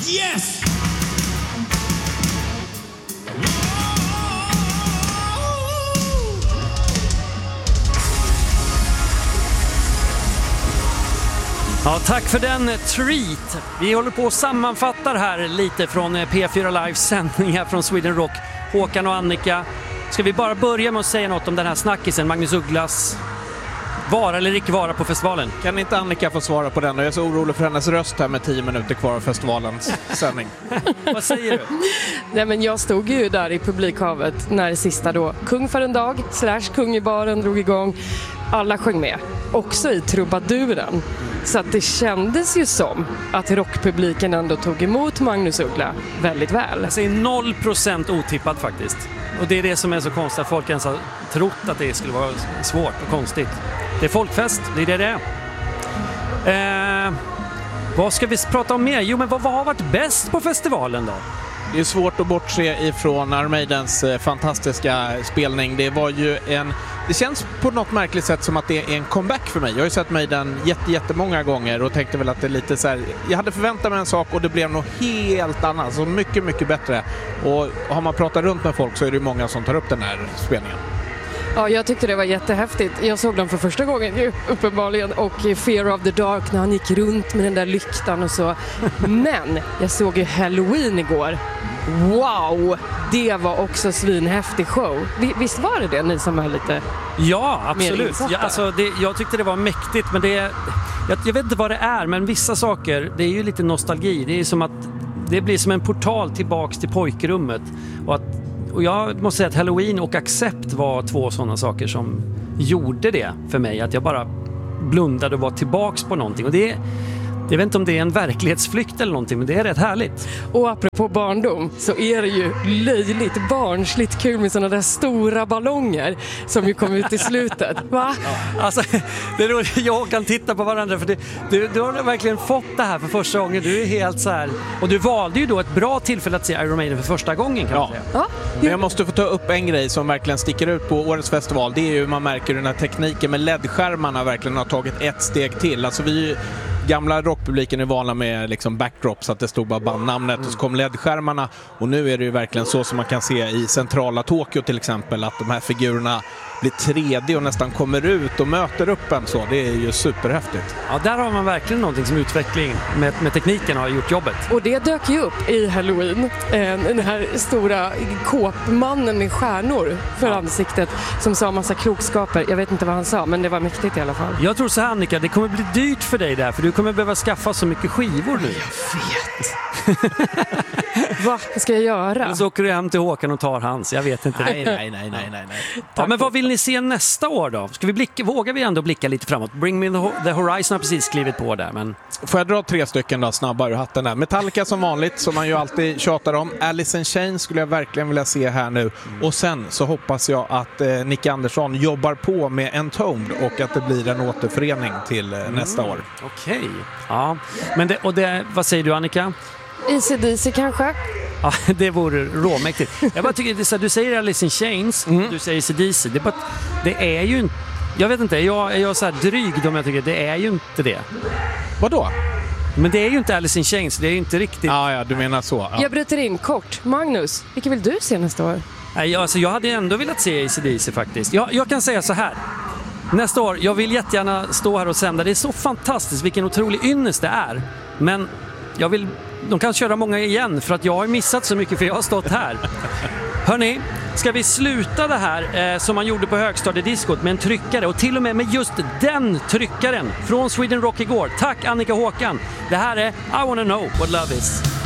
Yes! Ja, tack för den treat. Vi håller på och sammanfattar här lite från P4 Lives sändningar från Sweden Rock. Håkan och Annika, ska vi bara börja med att säga något om den här snackisen, Magnus Ugglas vara eller icke vara på festivalen? Kan inte Annika få svara på den? Jag är så orolig för hennes röst här med 10 minuter kvar av festivalens sändning. Vad säger du? Nej, men jag stod ju där i publikhavet när det sista då Kung för en dag / Kung i baren drog igång. Alla sjöng med, också i trubaduren. Så att det kändes ju som att rockpubliken ändå tog emot Magnus Uggla väldigt väl. Jag säger 0% otippat faktiskt. Och det är det som är så konstigt, att folk ens har trott att det skulle vara svårt och konstigt. Det är folkfest, det är det är. Vad ska vi prata om mer? Jo, men vad har varit bäst på festivalen då? Det är svårt att bortse ifrån Iron Maidens fantastiska spelning. Det var ju det känns på något märkligt sätt som att det är en comeback för mig. Jag har ju sett Maiden jättemånga gånger och tänkte väl att det är lite så här, jag hade förväntat mig en sak och det blev något helt annat, så mycket bättre. Och har man pratat runt med folk så är det ju många som tar upp den här spelningen. Ja, jag tyckte det var jättehäftigt. Jag såg dem för första gången ju, uppenbarligen, och Fear of the Dark när han gick runt med den där lyktan och så. Men jag såg ju Halloween igår. Wow! Det var också svinhäftig show. Visst var det ni som var lite... Ja, absolut. Jag tyckte det var mäktigt, men jag vet inte vad det är, men vissa saker, det är ju lite nostalgi. Det är som att det blir som en portal tillbaks till pojkrummet. Och jag måste säga att Halloween och Accept var 2 sådana saker som gjorde det för mig. Att jag bara blundade och var tillbaks på någonting. Och jag vet inte om det är en verklighetsflykt eller någonting, men det är rätt härligt. Och apropå barndom så är det ju löjligt barnsligt kul med sådana där stora ballonger som ju kom ut i slutet. Va? Ja. Alltså, det är roligt, jag kan titta på varandra, för du har verkligen fått det här för första gången. Du är helt så här, och du valde ju då ett bra tillfälle att se Iron Maiden för första gången, kan man säga. Ja. Men jag måste få ta upp en grej som verkligen sticker ut på årets festival. Det är ju, man märker den här tekniken med LED-skärmarna verkligen har tagit ett steg till. Alltså gamla rockpubliken är vana med liksom backdrops, att det stod bara bandnamnet och så kom LED-skärmarna, och nu är det ju verkligen så som man kan se i centrala Tokyo till exempel, att de här figurerna blir 3D och nästan kommer ut och möter upp en så. Det är ju superhäftigt. Ja, där har man verkligen någonting som utveckling med tekniken har gjort jobbet. Och det dök ju upp i Halloween. Den här stora kåpmannen med stjärnor för ansiktet som sa en massa klokskaper. Jag vet inte vad han sa, men det var mäktigt i alla fall. Jag tror så här, Annika, det kommer bli dyrt för dig där, för du kommer behöva skaffa så mycket skivor nu. Jag vet. Vad ska jag göra? Eller så åker du hem till Håkan och tar hans. Jag vet inte. Nej. Ja, men vad vill ni se nästa år då? Vågar vi ändå blicka lite framåt? Bring Me The Horizon har precis skrivit på där, men... Får jag dra 3 stycken då snabbare ur hatten där? Metallica som vanligt, som man ju alltid tjatar om. Alice in Chains skulle jag verkligen vilja se här nu. Och sen så hoppas jag att Nick Andersson jobbar på med Entombed och att det blir en återförening till nästa år. Okej. Ja. Men vad säger du, Annika? AC/DC kanske? Ja, det vore råmäktigt. Jag bara tycker, du säger Alice in Chains, du säger AC/DC. Det är ju inte... Jag vet inte, jag är så här dryg om jag tycker det är ju inte det. Vadå? Men det är ju inte Alice in Chains, det är ju inte riktigt... Ja, du menar så. Ja. Jag bryter in kort. Magnus, vilka vill du se nästa år? Jag hade ändå velat se AC/DC faktiskt. Jag kan säga så här. Nästa år, jag vill jättegärna stå här och sända. Det är så fantastiskt, vilken otrolig ynnest det är. Men de kan köra många igen, för att jag har missat så mycket, för jag har stått här. Hörrni, ska vi sluta det här som man gjorde på högstadiediskot med en tryckare, och till och med med just den tryckaren från Sweden Rock igår. Tack Annika Håkan. Det här är I Wanna Know What Love Is.